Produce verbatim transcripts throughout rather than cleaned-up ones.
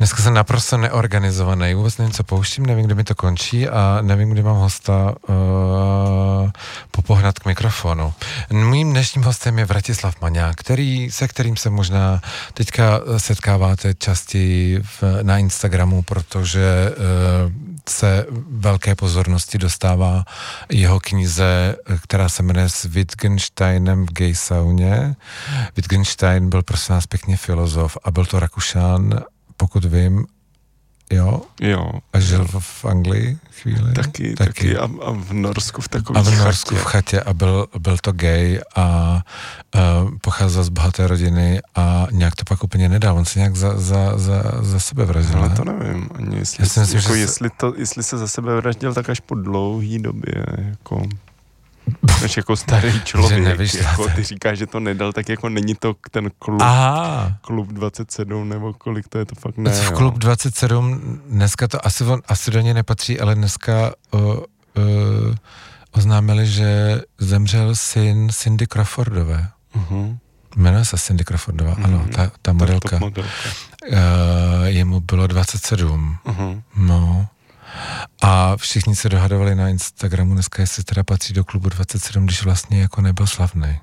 Dneska jsem naprosto neorganizovaný, vůbec nevím, co pouštím, nevím, kdy mi to končí a nevím, kdy mám hosta uh, popohnat k mikrofonu. Mým dnešním hostem je Vratislav Maňák, který, se kterým se možná teďka setkáváte častěji v, na Instagramu, protože uh, se velké pozornosti dostává jeho knize, která se jmenuje S Wittgensteinem v gay sauně. Wittgenstein byl prosím nás pěkně filozof a byl to Rakušan, pokud vím, jo? Jo. A žil jo. v Anglii chvíli? Taky, taky. taky. A, a v Norsku v takové chatě. A v Norsku chatě. v chatě a byl, byl to gay a, a pocházel z bohaté rodiny a nějak to pak úplně nedal. On se nějak za, za, za, za sebe vraždil. Ale to nevím. Ani jestli, Já si myslím, jako že jestli, to, jestli se za sebe vraždil, tak až po dlouhý době, jako... Až jako starý člověk, nevíš, jako ty říkáš, že to nedal, tak jako není to ten klub, Aha. klub dvacet sedm, nebo kolik to je, to fakt ne. V klub dvacet sedm, dneska to asi, on, asi do něj nepatří, ale dneska uh, uh, oznámili, že zemřel syn Cindy Crawfordové. Uh-huh. Jmenuje se Cindy Crawfordová, uh-huh. ano, ta, ta modelka. modelka. Uh, jemu bylo dvacet sedm, uh-huh. no. A všichni se dohadovali na Instagramu dneska, jestli teda patří do klubu dvacet sedm, když vlastně jako nebyl slavný.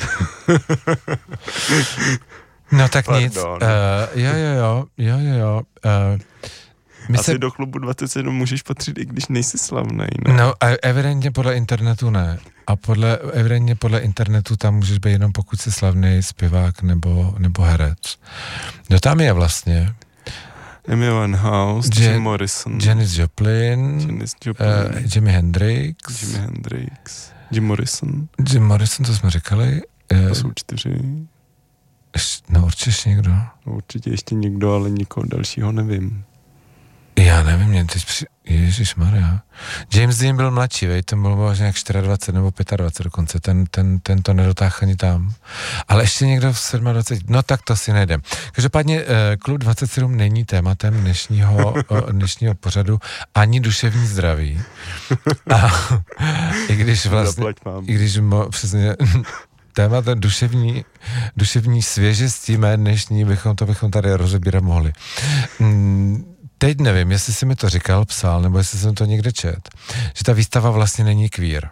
No tak Pardon. nic. Uh, jo, jo, jo, jo, jo, jo. Uh, my Asi se... do klubu dvacet sedm můžeš patřit, i když nejsi slavnej, ne? No, evidentně podle internetu ne. A podle, evidentně podle internetu tam můžeš být jenom pokud jsi slavný zpěvák nebo, nebo herec. No tam je vlastně... Amy Winehouse, Jim Je- Morrison, Janis Joplin, Janis Joplin uh, Jimi Hendrix, Jimi Hendrix, Jim Morrison. Jim Morrison, to jsme říkali. Uh, to jsou čtyři. Ještě, no určitě někdo. No, určitě ještě někdo, ale nikoho dalšího nevím. Já nevím, mě teď při... Ježišmarja. James Dean byl mladší, vej, ten byl možná jak dvacet čtyři nebo dvacet pět dokonce, ten, ten, ten to nedotáhl ani tam. Ale ještě někdo v dvacet sedm, no tak to si nejdem. Každopádně klub dvacet sedm není tématem dnešního, dnešního pořadu ani duševní zdraví. A i když vlastně, i když mo, přesně, témata duševní, duševní svěžestí mé dnešní, bychom to bychom tady rozebírat mohli. Mm, Teď nevím, jestli jsi mi to říkal, psal, nebo jestli jsem to někde čet, že ta výstava vlastně není queer.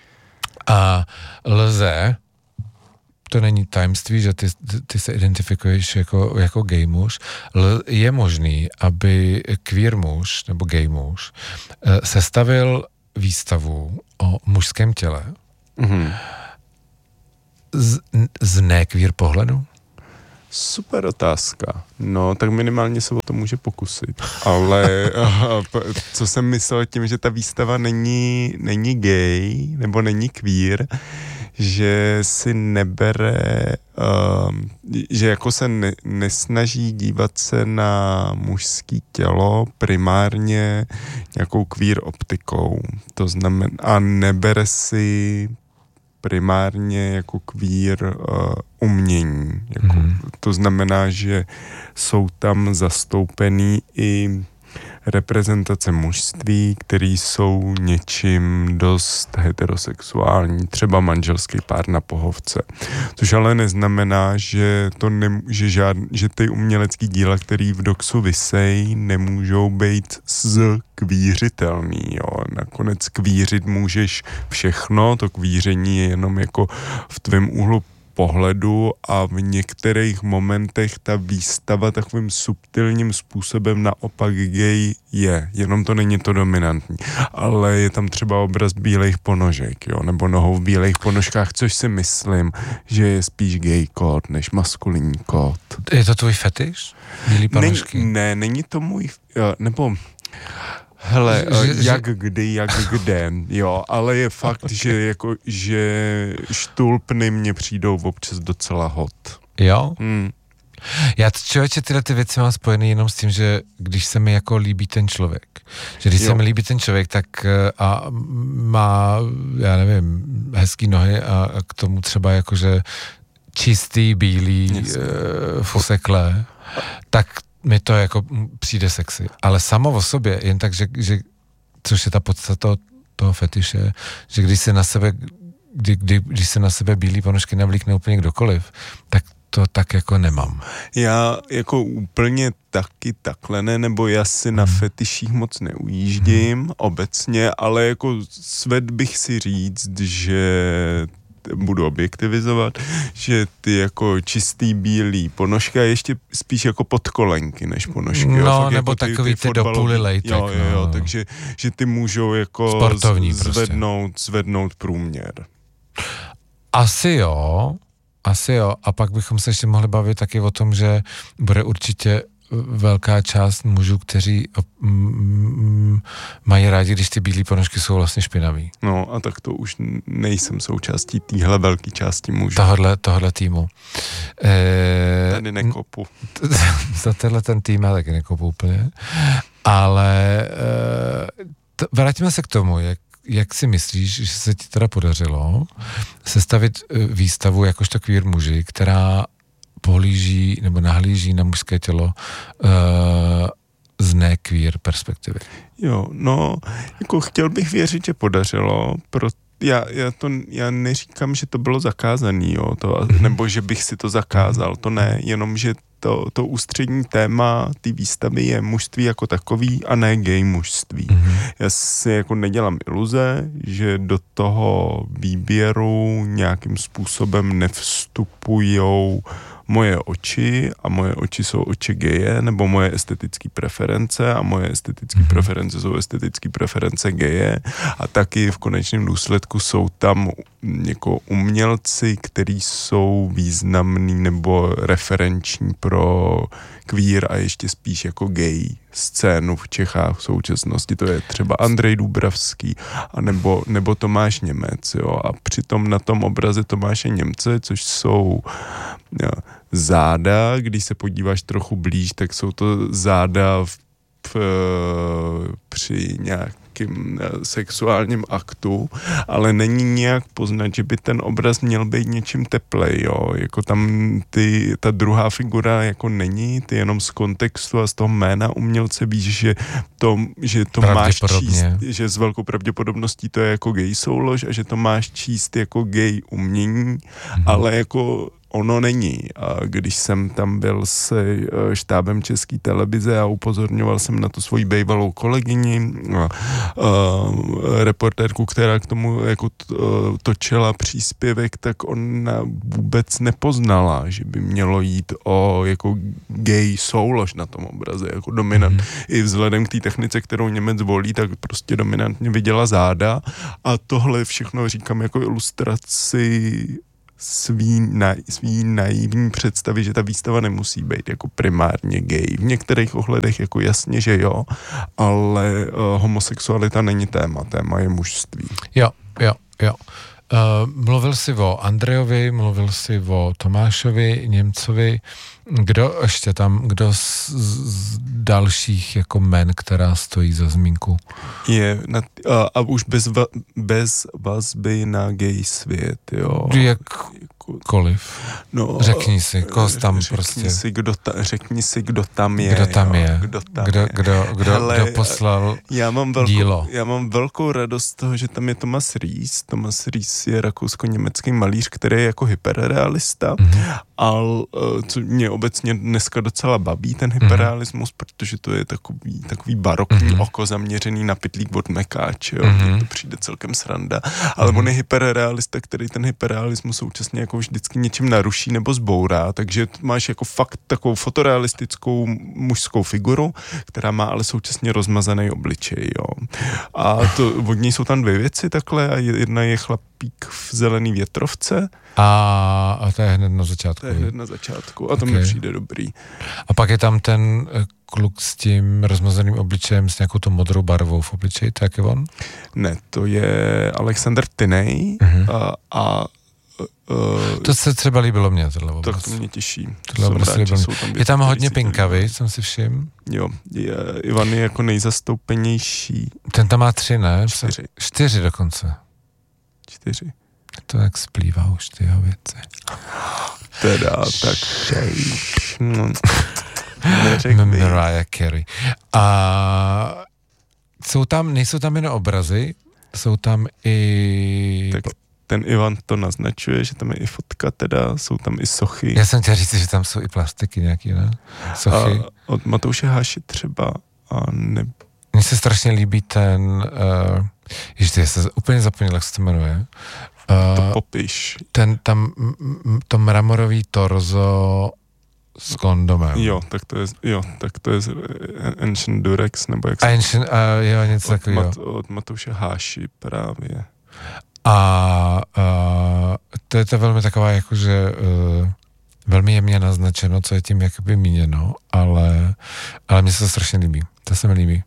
A lze, to není tajemství, že ty, ty se identifikuješ jako, jako gay muž, l, je možný, aby queer muž, nebo gay muž, sestavil výstavu o mužském těle mm-hmm. z, z ne-queer pohledu? Super otázka. No, tak minimálně se o to může pokusit. Ale co jsem myslel tím, že ta výstava není, není gay, nebo není queer, že si nebere, um, že jako se ne, nesnaží dívat se na mužský tělo primárně nějakou queer optikou. To znamená, a nebere si primárně jako queer uh, umění. Jako, mm. To znamená, že jsou tam zastoupený i reprezentace mužství, který jsou něčím dost heterosexuální, třeba manželský pár na pohovce. Což ale neznamená, že, to ne, že, žád, že ty umělecký díla, který v Doxu visej, nemůžou být zkvířitelný. Jo. Nakonec kvířit můžeš všechno, to kvíření je jenom jako v tvém úhlu pohledu a v některých momentech ta výstava takovým subtilním způsobem naopak gay je, jenom to není to dominantní, ale je tam třeba obraz bílejch ponožek, jo, nebo nohou v bílejch ponožkách, což si myslím, že je spíš gay kód, než maskulinní kód. Je to tvůj fetiš? Bílý ponožky? Ne, ne, není to můj, nebo... Hele, že, jak že... kdy, jak kde, jo, ale je fakt, že jako, že štulpny mně přijdou občas docela hot. Jo? Hmm. Já člověče tyhle ty věci mám spojený jenom s tím, že když se mi jako líbí ten člověk, že když jo. se mi líbí ten člověk, tak a má, já nevím, hezký nohy a k tomu třeba jakože čistý, bílý, uh, fuseklé, tak mi to jako přijde sexy. Ale samo o sobě, jen tak, že, že což je ta podstata toho fetiše, že když se na sebe, kdy, kdy, když se na sebe bílý ponožky navlíkne úplně kdokoliv, tak to tak jako nemám. Já jako úplně taky takhle ne, nebo já si na fetiších moc neujíždím hmm. obecně, ale jako sved bych si říct, že budu objektivizovat, že ty jako čistý bílý ponožky a ještě spíš jako podkolenky než ponožky. No, jo, nebo jako takový ty, ty do půly lejtek. Jo, jo, jo, no. takže že ty můžou jako sportovní zvednout, prostě. zvednout průměr. Asi jo, asi jo. A pak bychom se ještě mohli bavit taky o tom, že bude určitě velká část mužů, kteří mm, mají rádi, když ty bílé ponožky jsou vlastně špinavý. No a tak to už nejsem součástí téhle velké části mužů. Tohle, tohle týmu. E, Tady nekopu. Za tenhle ten tým já taky nekopu úplně. Ale e, t- vrátíme se k tomu, jak Jak si myslíš, že se ti teda podařilo sestavit výstavu jakožto queer muži, která pohlíží nebo nahlíží na mužské tělo uh, z ne queer perspektivy? Jo, no, jako chtěl bych věřit, že podařilo, proto Já, já, to, já neříkám, že to bylo zakázaný, jo, to, nebo že bych si to zakázal, to ne, jenom, že to, to ústřední téma té výstavy je mužství jako takový a ne gay mužství. Mm-hmm. Já si jako nedělám iluze, že do toho výběru nějakým způsobem nevstupujou moje oči a moje oči jsou oči geje, nebo moje estetické preference a moje estetické mm-hmm. preference jsou estetické preference geje a taky v konečném důsledku jsou tam jako umělci, kteří jsou významný nebo referenční pro queer a ještě spíš jako gay scénu v Čechách v současnosti. To je třeba Andrej Dubravský a nebo, nebo Tomáš Němec. Jo. A přitom na tom obraze Tomáše Němce, což jsou jo, záda, když se podíváš trochu blíž, tak jsou to záda v, v, při nějakým sexuálním aktu, ale není nějak poznat, že by ten obraz měl být něčím teplej, jo, jako tam ty, ta druhá figura jako není, ty jenom z kontextu a z toho jména umělce víš, že to, že to máš číst, že s velkou pravděpodobností to je jako gay soulož a že to máš číst jako gay umění, mm-hmm. ale jako ono není. A když jsem tam byl se štábem České televize a upozorňoval jsem na to svoji bývalou kolegyni, a, a, reportérku, která k tomu jako točila příspěvek, tak ona vůbec nepoznala, že by mělo jít o jako gay soulož na tom obraze, jako dominant. Mm. I vzhledem k té technice, kterou Němec volí, tak prostě dominantně viděla záda a tohle všechno říkám jako ilustraci svý, na, svý naivní představy, že ta výstava nemusí být jako primárně gay. V některých ohledech jako jasně, že jo, ale uh, homosexualita není téma, téma je mužství. Jo, jo, jo. Uh, mluvil jsi o Andrejovi, mluvil jsi o Tomášovi, Němcovi. Kdo ještě tam, kdo z, z dalších jako men, která stojí za zmínku? Je, na, a, a už bez, va, bez vazby na gay svět, jo. Jakkoliv. No, řekni si, koho tam řekni prostě. Si, kdo ta, řekni si, kdo tam je. Kdo tam jo, je. Kdo, tam kdo, je. Kdo, kdo, Hele, kdo poslal já mám velkou, dílo. Já mám velkou radost z toho, že tam je Thomas Ries. Thomas Ries je rakousko-německý malíř, který je jako hyperrealista, mm-hmm. ale co mě obecně dneska docela baví, ten hyperrealismus, mm-hmm. protože to je takový, takový barokní mm-hmm. oko zaměřený na pytlík od Mekáče, jo, mm-hmm. to přijde celkem sranda, ale mm-hmm. on je hyperrealista, který ten hyperrealismus současně jako vždycky něčím naruší nebo zbourá, takže máš jako fakt takovou fotorealistickou mužskou figuru, která má ale současně rozmazaný obličej, jo. A to, od něj jsou tam dvě věci takhle a jedna je chlapík v zelený větrovce. A, a to je hned na začátku. To je hned na začátku a to okay. mi přijde dobrý. A pak je tam ten kluk s tím rozmazaným obličejem s nějakou tou modrou barvou v obličeji, to jak je on? Ne, to je Alexander Tinej uh-huh. a, a Uh, to se třeba líbilo mě, tohle obraz. Tak to mě těší. Tohle rád, tam je tam hodně pinkavy, jsem si všiml. Jo, je, Ivan je jako nejzastoupenější. Ten tam má tři, ne? Čtyři. Čtyři dokonce. Čtyři. To jak splývá už ty jeho věci. Teda, tak no, neřek mi. Mariah Carey. A jsou tam, nejsou tam jen obrazy, jsou tam i... Tak ten Ivan to naznačuje, že tam je i fotka teda, jsou tam i sochy. Já jsem chtěl říct, že tam jsou i plastiky nějaký, ne? Sochy. A od Matouše Háši třeba a ne... Mně se strašně líbí ten, uh, ještě já se úplně zapomněl, jak se to jmenuje. Uh, to popiš. Ten tam, m, to mramorový torzo s kondomem. Jo, tak to je, jo, tak to je Ancient Durex, nebo jak se... Ancient, uh, jo, něco takového. Mat, od Matouše Háši právě. A uh, to je to velmi taková, jakože uh, velmi jemně naznačeno, co je tím jakoby míněno, ale, ale mně se to strašně líbí. To se mi líbí.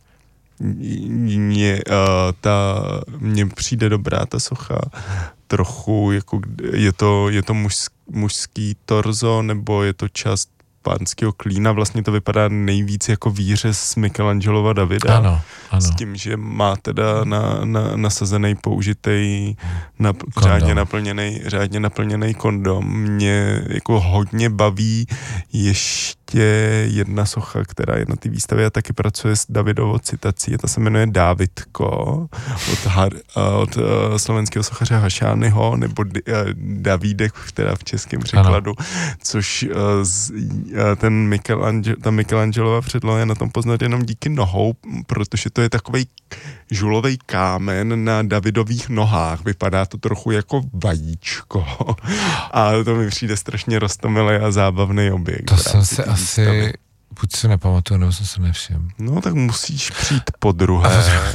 Mně, uh, ta, mně přijde dobrá ta socha, trochu, jako je to, je to muž, mužský torzo, nebo je to část pánského klína, vlastně to vypadá nejvíc jako výřez z Michelangelova Davida. Ano, ano. S tím, že má teda na, na, nasazený, použitej, na, řádně naplněný, řádně naplněný kondom. Mě jako hodně baví ještě jedna socha, která je na té výstavě a taky pracuje s Davidovou citací. Ta se jmenuje Dávidko od, Har, od uh, slovenského sochaře Hašányho, nebo D, uh, Davídek, která v českém překladu, ano. Což uh, z, uh, ten Michelangelo, ta Michelangelova předloha je na tom poznat jenom díky nohou, protože to je takovej žulovej kámen na Davidových nohách. Vypadá to trochu jako vajíčko. A to mi přijde strašně roztomilý a zábavný objekt. To jsem si asi, výstavy. Buď si nepamatuju, nebo jsem si nevšiml. No tak musíš přijít po druhé.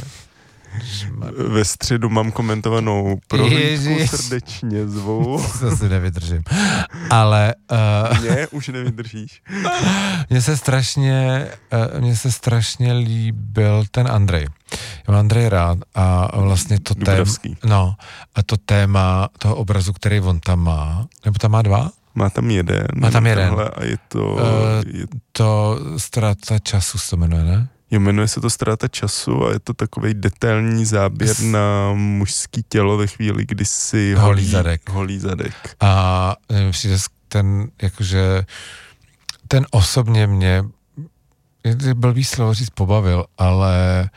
Ve středu mám komentovanou prohlídku, srdečně zvu. To si nevydržím. Ale... Uh, Mně už nevydržíš. Mně se strašně, uh, mně se strašně líbil ten Andrej. Já mám Andrej rád a vlastně to téma... No, a to téma toho obrazu, který on tam má, nebo tam má dva? Má tam jeden. Má tam jeden. A je to... Uh, je... To Ztráta času se to jmenuje, ne? Jo, jmenuje se to Ztráta času a je to takovej detailní záběr S... na mužský tělo ve chvíli, kdy si holí, holí zadek. Holí zadek. A nevím, přijde ten, jakože, ten osobně mě, blbý slovo říct, pobavil, ale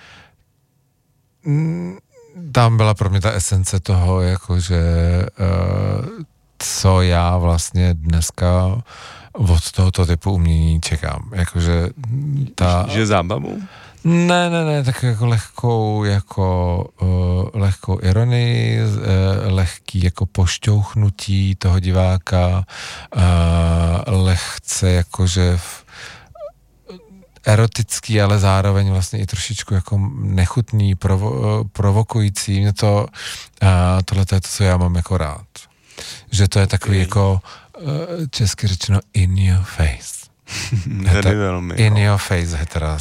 tam byla pro mě ta esence toho, jakože uh, co já vlastně dneska od tohoto typu umění čekám. Jakože ta... Že zábavu? Ne, ne, ne, tak jako lehkou, jako uh, lehkou ironii, uh, lehký jako pošťouchnutí toho diváka, uh, lehce jakože v, erotický, ale zároveň vlastně i trošičku jako nechutný, provo, provokující. Mě to, uh, tohle je to, co já mám jako rád. Že to je takový okay. jako uh, česky řečeno in your face. Heter- in your face hetera,